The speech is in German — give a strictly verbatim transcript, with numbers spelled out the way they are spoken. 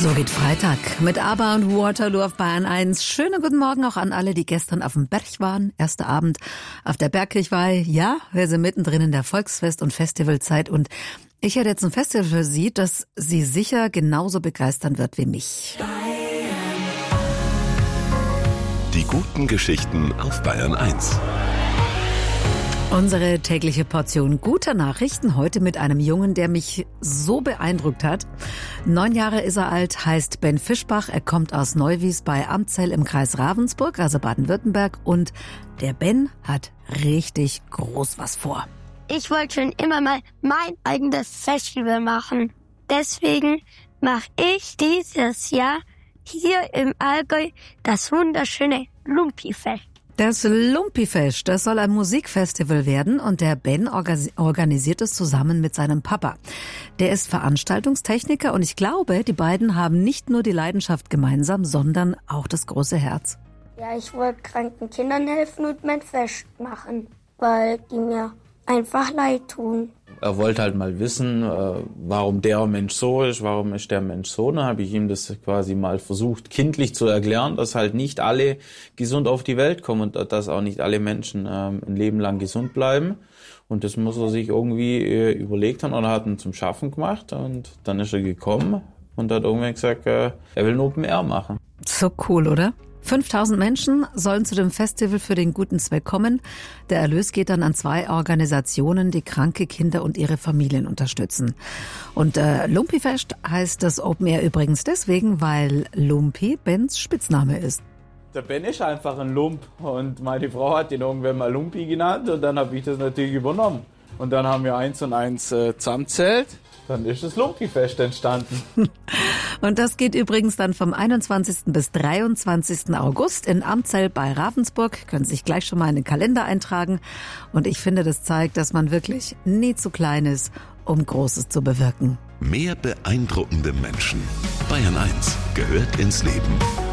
So geht Freitag mit ABBA und Waterloo auf Bayern eins. Schönen guten Morgen auch an alle, die gestern auf dem Berg waren. Erster Abend auf der Bergkirchweih. Ja, wir sind mittendrin in der Volksfest- und Festivalzeit und ich hätte jetzt ein Festival für Sie, das Sie sicher genauso begeistern wird wie mich. Die guten Geschichten auf Bayern eins. Unsere tägliche Portion guter Nachrichten heute mit einem Jungen, der mich so beeindruckt hat. Neun Jahre ist er alt, heißt Ben Fischbach. Er kommt aus Neuwies bei Amzell im Kreis Ravensburg, also Baden-Württemberg. Und der Ben hat richtig groß was vor. Ich wollte schon immer mal mein eigenes Festival machen. Deswegen mache ich dieses Jahr hier im Allgäu das wunderschöne Lumpi-Fest. Das Lumpi-Fest, das soll ein Musikfestival werden und der Ben organisiert es zusammen mit seinem Papa. Der ist Veranstaltungstechniker und ich glaube, die beiden haben nicht nur die Leidenschaft gemeinsam, sondern auch das große Herz. Ja, ich wollte kranken Kindern helfen und mein Fest machen, weil die mir einfach leid tun. Er wollte halt mal wissen, warum der Mensch so ist, warum ist der Mensch so. Dann habe ich ihm das quasi mal versucht, kindlich zu erklären, dass halt nicht alle gesund auf die Welt kommen und dass auch nicht alle Menschen ein Leben lang gesund bleiben. Und das muss er sich irgendwie überlegt haben oder hat ihn zum Schaffen gemacht. Und dann ist er gekommen und hat irgendwann gesagt, er will ein Open Air machen. So cool, oder? fünftausend Menschen sollen zu dem Festival für den guten Zweck kommen. Der Erlös geht dann an zwei Organisationen, die kranke Kinder und ihre Familien unterstützen. Und äh, Lumpi-Fest heißt das Open Air übrigens deswegen, weil Lumpi Bens Spitzname ist. Der Ben ist einfach ein Lump und meine Frau hat ihn irgendwann mal Lumpi genannt und dann habe ich das natürlich übernommen. Und dann haben wir eins und eins äh, zusammenzählt. Dann ist das Lumpi-Fest entstanden. Und das geht übrigens dann vom einundzwanzigsten bis dreiundzwanzigsten August in Amzell bei Ravensburg. Können Sie sich gleich schon mal in den Kalender eintragen. Und ich finde, das zeigt, dass man wirklich nie zu klein ist, um Großes zu bewirken. Mehr beeindruckende Menschen. Bayern eins gehört ins Leben.